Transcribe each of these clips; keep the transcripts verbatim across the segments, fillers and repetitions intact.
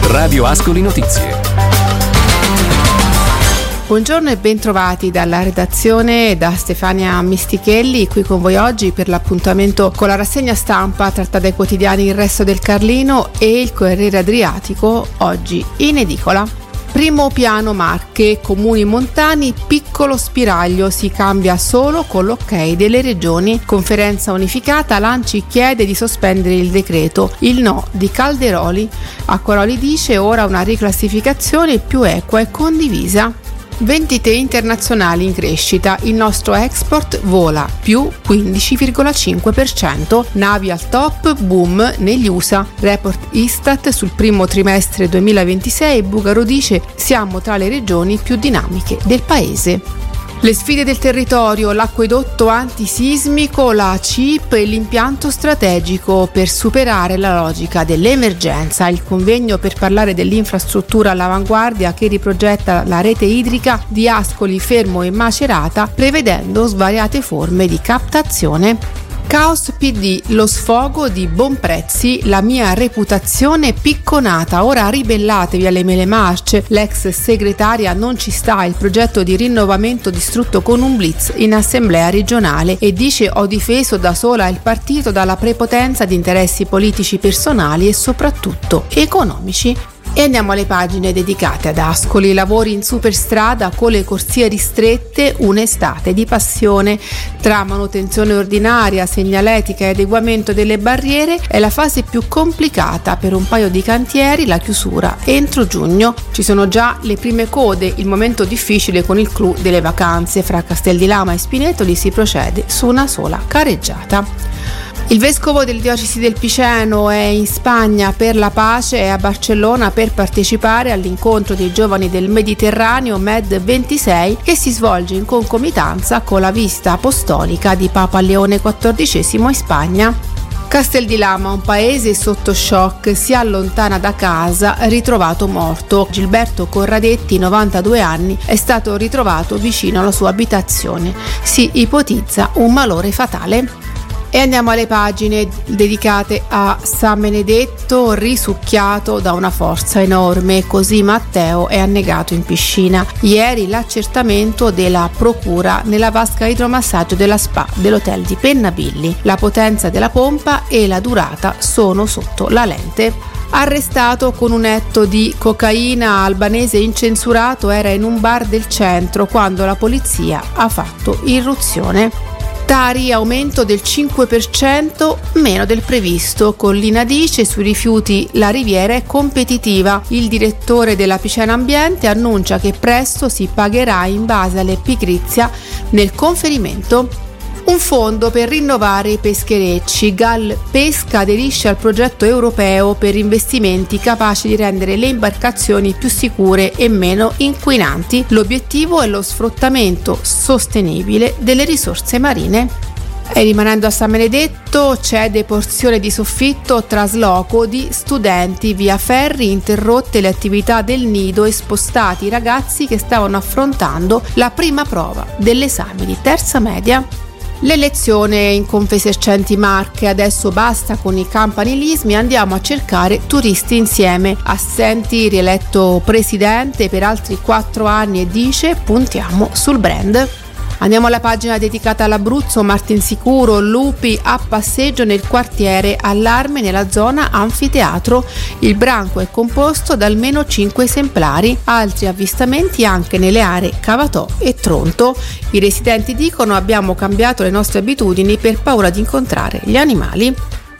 Radio Ascoli Notizie. Buongiorno e bentrovati dalla redazione da Stefania Mistichelli, qui con voi oggi per l'appuntamento con la rassegna stampa tratta dai quotidiani Il Resto del Carlino e Il Corriere Adriatico, oggi in edicola. Primo piano Marche, comuni montani, piccolo spiraglio, si cambia solo con l'ok delle regioni. Conferenza unificata, l'Anci chiede di sospendere il decreto, il no di Calderoli. Acquaroli dice ora una riclassificazione più equa e condivisa. Vendite internazionali in crescita, il nostro export vola più quindici virgola cinque per cento, navi al top, boom negli U S A. Report Istat sul primo trimestre duemilaventisei, Bugaro dice siamo tra le regioni più dinamiche del paese. Le sfide del territorio, l'acquedotto antisismico, la C I P e l'impianto strategico per superare la logica dell'emergenza. Il convegno per parlare dell'infrastruttura all'avanguardia che riprogetta la rete idrica di Ascoli, Fermo e Macerata, prevedendo svariate forme di captazione. Caos P D, lo sfogo di Bonprezzi, la mia reputazione picconata, ora ribellatevi alle mele marce, l'ex segretaria non ci sta, il progetto di rinnovamento distrutto con un blitz in assemblea regionale e dice ho difeso da sola il partito dalla prepotenza di interessi politici personali e soprattutto economici. E andiamo alle pagine dedicate ad Ascoli, lavori in superstrada con le corsie ristrette, un'estate di passione. Tra manutenzione ordinaria, segnaletica e adeguamento delle barriere è la fase più complicata per un paio di cantieri, la chiusura entro giugno. Ci sono già le prime code, il momento difficile con il clou delle vacanze. Fra Castel di Lama e Spinetoli si procede su una sola careggiata. Il vescovo del diocesi del Piceno è in Spagna per la pace e a Barcellona per partecipare all'incontro dei giovani del Mediterraneo Med ventisei che si svolge in concomitanza con la visita apostolica di Papa Leone quattordicesimo in Spagna. Castel di Lama, un paese sotto shock, si allontana da casa, ritrovato morto. Gilberto Corradetti, novantadue anni, è stato ritrovato vicino alla sua abitazione. Si ipotizza un malore fatale. E andiamo alle pagine dedicate a San Benedetto, risucchiato da una forza enorme, così Matteo è annegato in piscina. Ieri l'accertamento della procura nella vasca idromassaggio della spa dell'hotel di Pennabilli. La potenza della pompa e la durata sono sotto la lente. Arrestato con un etto di cocaina, albanese incensurato era in un bar del centro quando la polizia ha fatto irruzione. Tari, aumento del cinque per cento, meno del previsto. Collina dice sui rifiuti la Riviera è competitiva. Il direttore della Picena Ambiente annuncia che presto si pagherà in base alle pigrizia nel conferimento. Un fondo per rinnovare i pescherecci. Gal Pesca aderisce al progetto europeo per investimenti capaci di rendere le imbarcazioni più sicure e meno inquinanti. L'obiettivo è lo sfruttamento sostenibile delle risorse marine. E rimanendo a San Benedetto, cede porzione di soffitto, trasloco di studenti via Ferri, interrotte le attività del nido e spostati i ragazzi che stavano affrontando la prima prova dell'esame di terza media. L'elezione in Confesercenti Marche, adesso basta con i campanilismi, andiamo a cercare turisti insieme. Assenti rieletto presidente per altri quattro anni e dice puntiamo sul brand. Andiamo alla pagina dedicata all'Abruzzo, Martinsicuro, lupi a passeggio nel quartiere, allarme nella zona anfiteatro. Il branco è composto da almeno cinque esemplari, altri avvistamenti anche nelle aree Cavatò e Tronto. I residenti dicono abbiamo cambiato le nostre abitudini per paura di incontrare gli animali.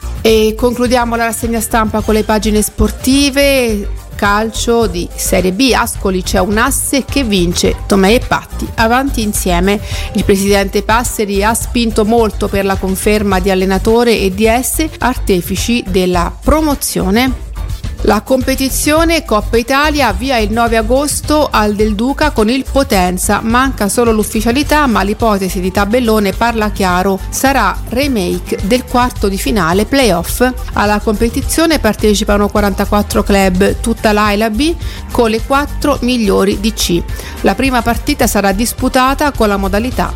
E concludiamo la rassegna stampa con le pagine sportive. Calcio di Serie B, Ascoli c'è un asse che vince, Tomei e Patti avanti insieme. Il presidente Passeri ha spinto molto per la conferma di allenatore e di esse artefici della promozione. La competizione Coppa Italia avvia il nove agosto al Del Duca con il Potenza. Manca solo l'ufficialità, ma l'ipotesi di tabellone parla chiaro. Sarà remake del quarto di finale playoff. Alla competizione partecipano quarantaquattro club, tutta l'A e la B, con le quattro migliori di C. La prima partita sarà disputata con la modalità